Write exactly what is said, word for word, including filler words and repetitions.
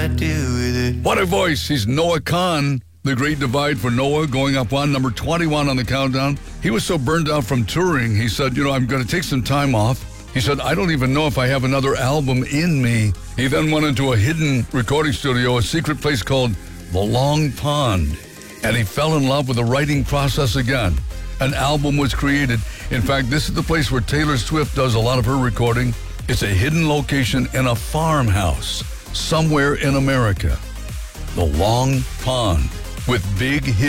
I do with it. What a voice. He's Noah Kahan. The Great Divide for Noah going up on number twenty-one on the countdown. He was so burned out from touring, he said, you know, I'm going to take some time off. He said, I don't even know if I have another album in me. He then went into a hidden recording studio, a secret place called The Long Pond, and he fell in love with the writing process again. An album was created. In fact, this is the place where Taylor Swift does a lot of her recording. It's a hidden location in a farmhouse somewhere in America. The Long Pond with big hits.